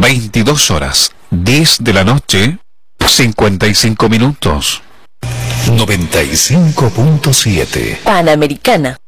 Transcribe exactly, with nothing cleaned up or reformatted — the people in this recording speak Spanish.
veintidós horas, diez de la noche, cincuenta y cinco minutos. noventa y cinco punto siete Panamericana.